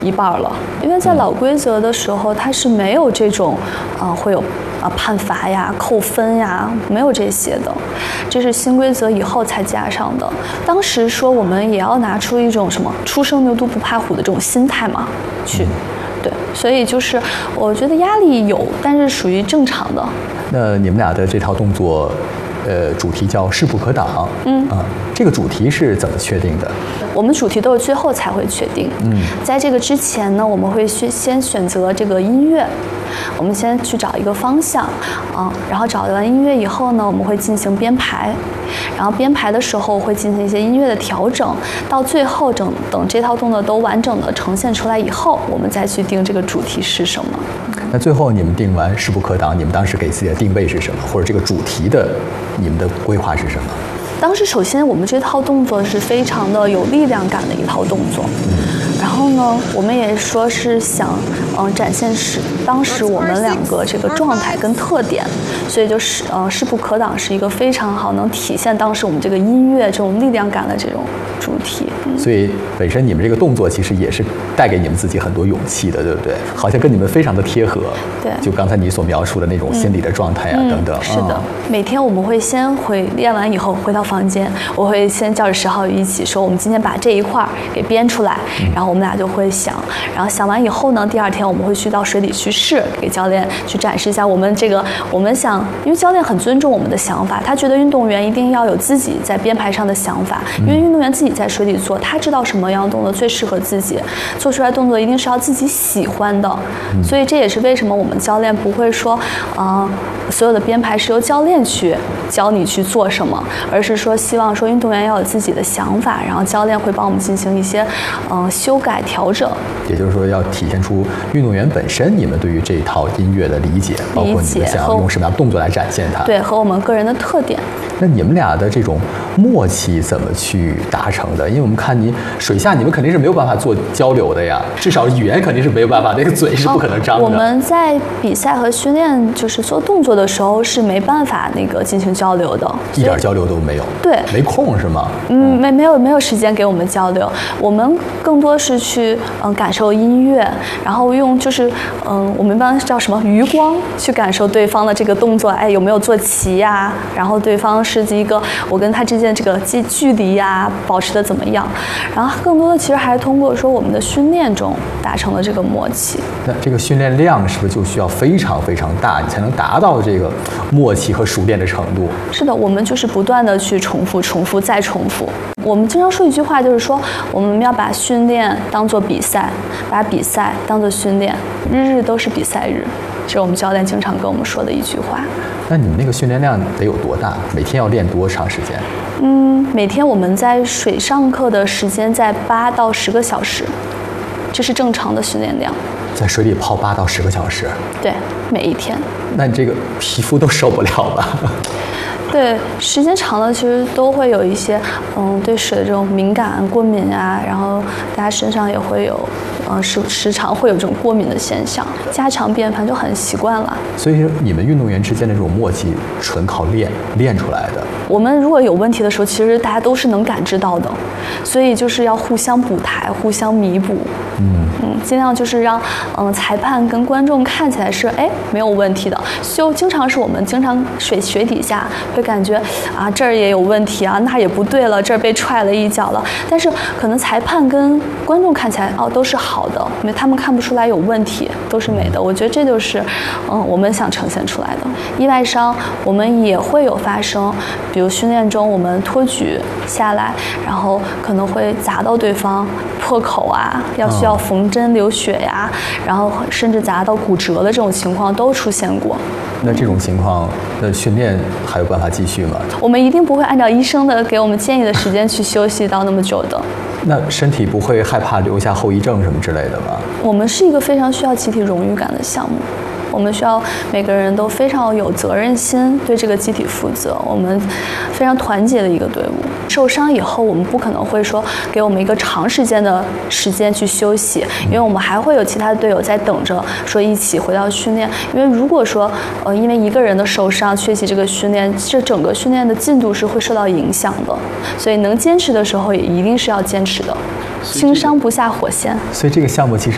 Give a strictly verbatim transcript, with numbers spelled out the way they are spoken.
一半了。因为在老规则的时候，它是没有这种，呃，会有啊判罚呀、扣分呀，没有这些的。这是新规则以后才加上的。当时说我们也要拿出一种什么“初生牛犊不怕虎”的这种心态嘛，去。对，所以就是我觉得压力有，但是属于正常的。 那你们俩的这套动作，呃，主题叫势不可挡。嗯啊，这个主题是怎么确定的？ 我们主题都是最后才会确定。嗯，在这个之前呢，我们会先先选择这个音乐，我们先去找一个方向，啊，然后找完音乐以后呢，我们会进行编排，然后编排的时候会进行一些音乐的调整，到最后整等这套动作都完整的呈现出来以后，我们再去定这个主题是什么。 那最后你们定完势不可挡，你们当时给自己的定位是什么？或者这个主题的你们的规划是什么？ 当时首先我们这套动作是非常的有力量感的一套动作，然后呢，我们也说是想嗯展现是当时我们两个这个状态跟特点，所以就是呃势不可挡是一个非常好能体现当时我们这个音乐这种力量感的这种主题。嗯、 所以本身你们这个动作其实也是带给你们自己很多勇气的，对不对？好像跟你们非常的贴合。 对， 就刚才你所描述的那种心理的状态啊、 嗯、 等等。 是的、哦，每天我们会先回练完以后回到房间，我会先叫着石浩宇一起说，我们今天把这一块给编出来，嗯、然后我们俩就会想，然后想完以后呢，第二天我们会去到水里去试，给教练去展示一下我们这个，我们想，因为教练很尊重我们的想法，他觉得运动员一定要有自己在编排上的想法，因为运动员自己在水里做，他知道什么样的动作最适合自己，做出来动作一定是要自己喜欢的，嗯、所以这也是为什么我们教练不会说，啊、呃，所有的编排是由教练去教你去做什么，而是说希望说运动员要有自己的想法，然后教练会帮我们进行一些嗯、呃、修改调整。 也就是说，要体现出运动员本身你们对于这一套音乐的理解，包括你们想要用什么样的动作来展现它。 对，和我们个人的特点。 那你们俩的这种默契怎么去达成的？因为我们看你水下，你们肯定是没有办法做交流的呀，至少语言肯定是没有办法，那个嘴是不可能张的。 哦、我们在比赛和训练就是做动作的时候是没办法那个进行交流的， 一点交流都没有。 对， 没空是吗？ 嗯，没没有没有时间给我们交流，我们更多是去嗯感受音乐，然后用就是嗯我们一般叫什么余光去感受对方的这个动作，哎有没有做齐呀？然后对方是一个我跟他之间这个距距离呀保持的怎么样？然后更多的其实还是通过说我们的训练中达成了这个默契。 那这个训练量是不是就需要非常非常大，你才能达到这个默契和熟练的程度？ 是的，我们就是不断的去重复、重复再重复。我们经常说一句话，就是说我们要把训练当作比赛，把比赛当作训练，日日都是比赛日。这是我们教练经常跟我们说的一句话。 那你们那个训练量得有多大？每天要练多长时间？ 嗯，每天我们在水上课的时间在八到十个小时，这是正常的训练量。 在水里泡八到十个小时？ 对，每一天。 那你这个皮肤都受不了吧？ 对，时间长了，其实都会有一些，嗯，对水的这种敏感、过敏啊，然后大家身上也会有，嗯，时时常会有这种过敏的现象。家常便饭就很习惯了。 所以你们运动员之间的这种默契，纯靠练练出来的。 我们如果有问题的时候，其实大家都是能感知到的，所以就是要互相补台、互相弥补。嗯嗯，尽量就是让嗯裁判跟观众看起来是哎没有问题的。就经常是我们经常水水底下会感觉啊这儿也有问题啊，那儿也不对了，这儿被踹了一脚了。但是可能裁判跟观众看起来哦都是好的，因为他们看不出来有问题，都是美的。我觉得这就是嗯我们想呈现出来的。意外伤我们也会有发生，比如训练中我们托举下来，然后可能会砸到对方，破口啊，要需要缝针流血呀，然后甚至砸到骨折的这种情况都出现过。 那这种情况，那训练还有办法继续吗？ 我们一定不会按照医生的给我们建议的时间去休息到那么久的。 那身体不会害怕留下后遗症什么之类的吗？ 我们是一个非常需要集体荣誉感的项目。我们需要每个人都非常有责任心，对这个集体负责。我们非常团结的一个队伍。受伤以后，我们不可能会说给我们一个长时间的时间去休息，因为我们还会有其他的队友在等着，说一起回到训练。因为如果说呃因为一个人的受伤缺席这个训练，这整个训练的进度是会受到影响的。所以能坚持的时候，也一定是要坚持的。轻伤不下火线。 所以这个项目其实